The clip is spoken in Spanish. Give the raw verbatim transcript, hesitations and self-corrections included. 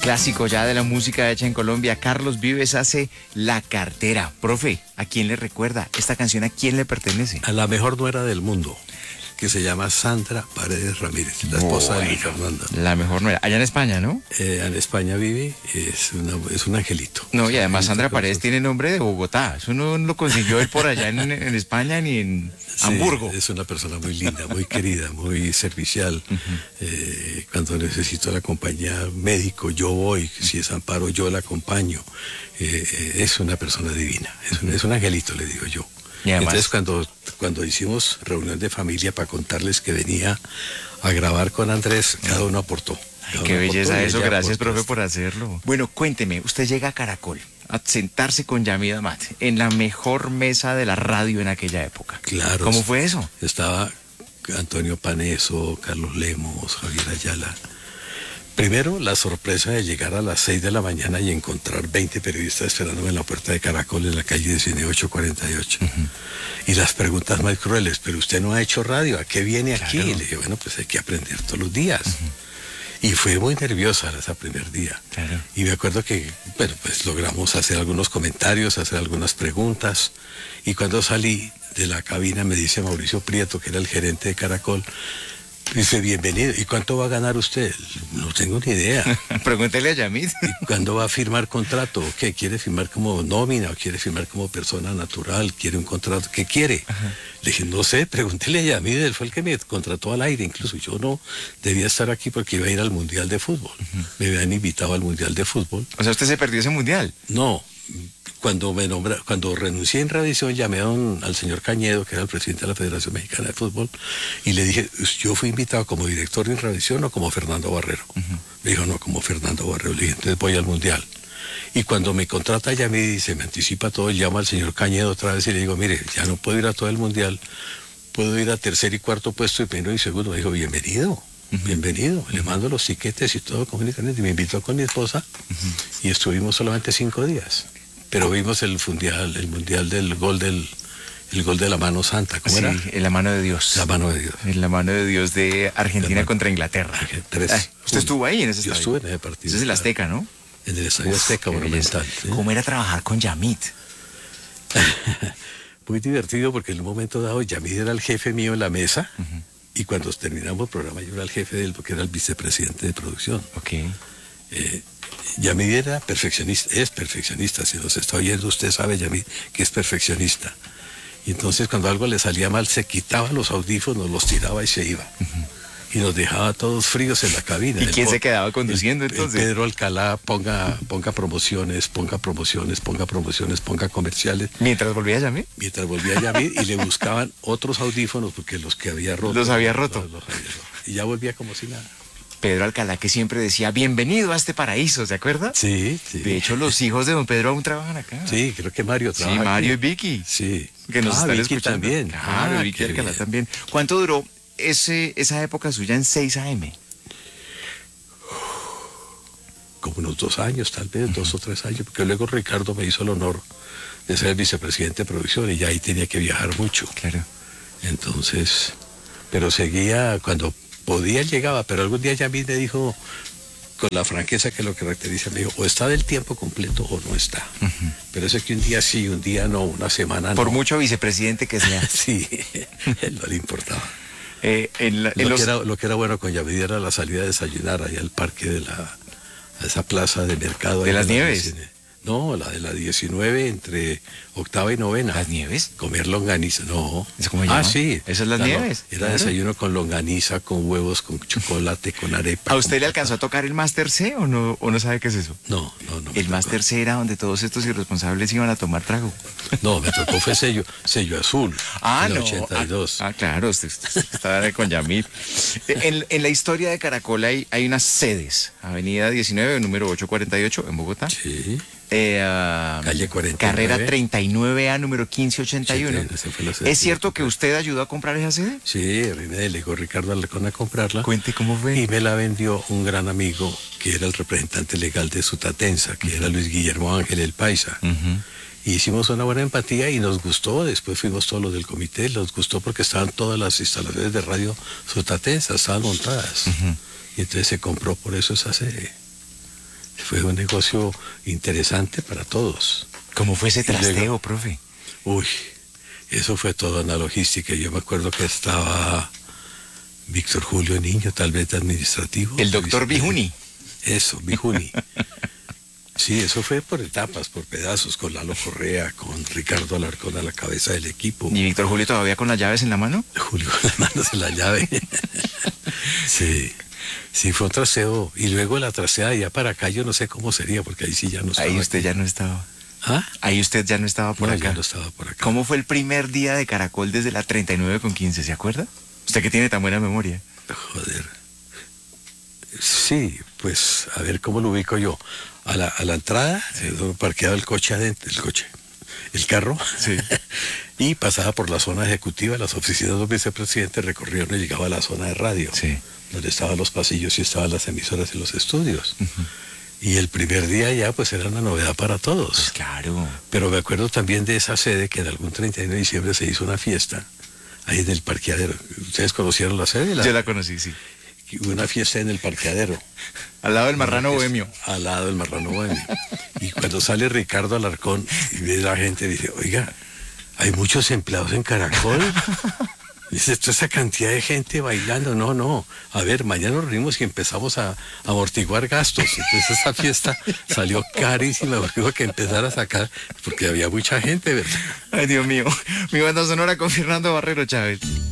clásico ya de la música hecha en Colombia. Carlos Vives hace La Cartera. Profe, ¿a quién le recuerda? ¿Esta canción a quién le pertenece? A la mejor nuera del mundo, que se llama Sandra Paredes Ramírez, la esposa bueno, de Luis Fernando. La mejor nuera. Allá en España, ¿no? Eh, en España vive, es, una, es un angelito. No, y además Sandra Paredes tiene nombre de Bogotá. Eso no lo consiguió él por allá en, en España ni en sí, Hamburgo. Es una persona muy linda, muy querida, muy servicial. Uh-huh. eh, cuando necesito la compañía médico, yo voy. Si es amparo, yo la acompaño. Eh, es una persona divina. Es un, es un angelito, le digo yo. Y además, entonces cuando, cuando hicimos reunión de familia para contarles que venía a grabar con Andrés, cada uno aportó. Ay, qué belleza eso, gracias profe por hacerlo. Bueno, cuénteme, usted llega a Caracol a sentarse con Yamid Amad en la mejor mesa de la radio en aquella época. Claro. ¿Cómo fue eso? Estaba Antonio Paneso, Carlos Lemos, Javier Ayala. Primero, la sorpresa de llegar a las seis de la mañana y encontrar veinte periodistas esperándome en la puerta de Caracol en la calle diecinueve ocho cuarenta y ocho. Uh-huh. Y las preguntas más crueles, pero usted no ha hecho radio, ¿a qué viene claro. aquí? Y le dije, bueno, pues hay que aprender todos los días. Uh-huh. Y fue muy nerviosa ese primer día. Claro. Y me acuerdo que, bueno, pues logramos hacer algunos comentarios, hacer algunas preguntas. Y cuando salí de la cabina me dice Mauricio Prieto, que era el gerente de Caracol, dice, bienvenido. ¿Y cuánto va a ganar usted? No tengo ni idea. Pregúntele a Yamid. ¿Y cuándo va a firmar contrato? ¿Qué? ¿Quiere firmar como nómina o quiere firmar como persona natural? ¿Quiere un contrato? ¿Qué quiere? Ajá. Le dije, no sé, pregúntele a Yamid. Él fue el que me contrató al aire. Incluso yo no debía estar aquí porque iba a ir al Mundial de Fútbol. Uh-huh. Me habían invitado al Mundial de Fútbol. O sea, ¿usted se perdió ese Mundial? No. Cuando me nombra, cuando renuncié en Radiovisión, llamé a un, al señor Cañedo, que era el presidente de la Federación Mexicana de Fútbol, y le dije, yo fui invitado como director de Radiovisión o como Fernando Barrero. Uh-huh. Me dijo, no, como Fernando Barrero. Le dije, entonces voy al Mundial. Y cuando me contrata ya me dice, me anticipa todo, llama al señor Cañedo otra vez y le digo, mire, ya no puedo ir a todo el Mundial, puedo ir a tercer y cuarto puesto y primero y segundo. Me dijo, bienvenido. Uh-huh. Bienvenido, uh-huh. Le mando los tiquetes y todo comunicamente. Y me invitó con mi esposa uh-huh. y estuvimos solamente cinco días. Pero vimos el mundial, el mundial del gol del el gol de la mano santa, ¿cómo sí, era? En la mano de Dios. La mano de Dios. En la mano de Dios de Argentina contra Inglaterra. Tres, ah, ¿Usted estuvo ahí en ese Yo estadio? estuve en ese partido. Ese es el Azteca, ¿no? En el Estadio Azteca, monumental. ¿Sí? ¿Cómo era trabajar con Yamid? Muy divertido porque en un momento dado Yamid era el jefe mío en la mesa uh-huh. y cuando terminamos el programa yo era el jefe de él porque era el vicepresidente de producción. Ok. Eh, Yamid era perfeccionista, es perfeccionista, si nos está oyendo usted sabe Yamid que es perfeccionista. Y entonces cuando algo le salía mal se quitaba los audífonos, los tiraba y se iba. Uh-huh. Y nos dejaba todos fríos en la cabina. ¿Y quién el, se quedaba conduciendo el, entonces? El Pedro Alcalá, ponga, ponga promociones, ponga promociones, ponga promociones, ponga comerciales. ¿Mientras volvía Yamid? Mientras volvía Yamid y le buscaban otros audífonos porque los que había roto. Los había roto. Los, los había roto. Y ya volvía como si nada. Pedro Alcalá que siempre decía, bienvenido a este paraíso, ¿se acuerda? Sí, sí. De hecho, los hijos de don Pedro aún trabajan acá. Sí, creo que Mario trabaja. Sí, Mario aquí. y Vicky. Sí. Que nos ah, están Vicky escuchando. También. Claro, ah, Vicky Alcalá bien. también. ¿Cuánto duró ese, esa época suya en seis A M? Como unos dos años, tal vez, uh-huh. dos o tres años, porque luego Ricardo me hizo el honor de ser vicepresidente de producción y ya ahí tenía que viajar mucho. Claro. Entonces, pero seguía cuando podía llegaba, pero algún día ya a mí me dijo, con la franqueza que lo caracteriza, me dijo, o está del tiempo completo o no está. Uh-huh. Pero eso es que un día sí, un día no, una semana no. Por mucho vicepresidente que sea. Sí, él no le importaba. Eh, en la, en lo, los... que era, lo que era bueno con Yamid era la salida a desayunar allá al parque de la, a esa plaza de mercado. ¿De las Nieves? No, la de la diecinueve entre octava y novena. ¿Las Nieves? Comer longaniza, no. ¿Es como llama? Ah, sí. ¿Esas son las la, Nieves? Era claro. Desayuno con longaniza, con huevos, con chocolate, con arepa. ¿A usted le alcanzó a tocar el Máster C o no, o no sabe qué es eso? No, no, no. El Máster C era donde todos estos irresponsables iban a tomar trago. No, me tocó fue sello, sello azul. Ah, en no. el ochenta y dos. Ah, ah claro, usted, usted estaba con Yamid. En, en la historia de Caracol hay, hay unas sedes. Avenida diecinueve, número ochocientos cuarenta y ocho, en Bogotá. Sí. Eh, uh, Calle cuarenta y nueve. Carrera treinta y nueve A, número quince ochenta y uno. Sí, ¿Es cierto que usted ayudó a comprar esa sede? Sí, a mí me delegó Ricardo Alarcón a comprarla. Cuente cómo fue. Y me la vendió un gran amigo que era el representante legal de Sutatensa, que uh-huh. era Luis Guillermo Ángel el Paisa. Uh-huh. Y hicimos una buena empatía y nos gustó. Después fuimos todos los del comité, nos gustó porque estaban todas las instalaciones de radio Sutatensa, estaban montadas. Uh-huh. Y entonces se compró por eso esa sede. Fue un negocio interesante para todos. ¿Cómo fue ese trasteo, luego, profe? Uy, eso fue toda una logística. Yo me acuerdo que estaba Víctor Julio Niño, tal vez de administrativo. El doctor Bijuni. Eso, Bijuni. Sí, eso fue por etapas, por pedazos, con Lalo Correa, con Ricardo Alarcón a la cabeza del equipo. ¿Y Víctor Julio todavía con las llaves en la mano? Julio con las manos en la llave. Sí, sí, fue un trasteo. Y luego la traseada ya para acá, yo no sé cómo sería, porque ahí sí ya no estaba. Ahí usted ya no estaba. ¿Ah? Ahí usted ya no estaba por no, acá. Ya no estaba por acá. ¿Cómo fue el primer día de Caracol desde la treinta y nueve con quince? ¿Se acuerda? Usted que tiene tan buena memoria. Joder. Sí, pues a ver cómo lo ubico yo. A la, a la entrada, sí. eh, parqueado el coche adentro, el coche, el carro, sí. Y pasaba por la zona ejecutiva, las oficinas de los vicepresidentes, recorría y llegaba a la zona de radio, sí. donde estaban los pasillos y estaban las emisoras y los estudios. Uh-huh. Y el primer día ya pues era una novedad para todos. Pues claro. Pero me acuerdo también de esa sede que en algún treinta y uno de diciembre se hizo una fiesta, ahí en el parqueadero. ¿Ustedes conocieron la sede? La... Yo la conocí, sí. Hubo una fiesta en el parqueadero. Al lado del Marrano Bohemio. Al lado del Marrano Bohemio. Y cuando sale Ricardo Alarcón y ve a la gente, dice, oiga, hay muchos empleados en Caracol. Dice, toda esa cantidad de gente bailando. No, no. A ver, mañana nos reunimos y empezamos a, a amortiguar gastos. Entonces esa fiesta salió carísima. Tuvo que empezar a sacar, porque había mucha gente, ¿verdad? Ay, Dios mío. Mi banda sonora con Fernando Barrero Chávez.